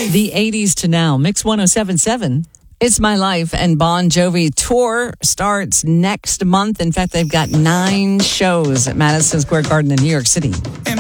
The 80s to now. Mix 107.7. It's My Life, and Bon Jovi tour starts next month. In fact, they've got 9 shows at Madison Square Garden in New York City.